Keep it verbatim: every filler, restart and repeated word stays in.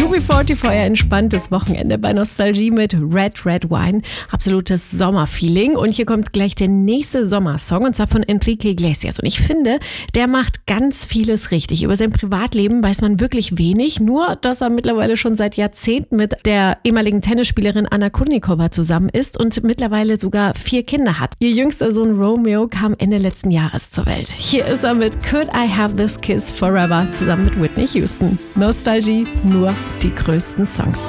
U B vierundvierzig, euer entspanntes Wochenende bei Nostalgie mit Red Red Wine. Absolutes Sommerfeeling. Und hier kommt gleich der nächste Sommersong, und zwar von Enrique Iglesias. Und ich finde, der macht ganz vieles richtig. Über sein Privatleben weiß man wirklich wenig, nur dass er mittlerweile schon seit Jahrzehnten mit der ehemaligen Tennisspielerin Anna Kurnikova zusammen ist und mittlerweile sogar vier Kinder hat. Ihr jüngster Sohn Romeo kam Ende letzten Jahres zur Welt. Hier ist er mit Could I Have This Kiss Forever zusammen mit Whitney Houston. Nostalgie, nur die größten Songs.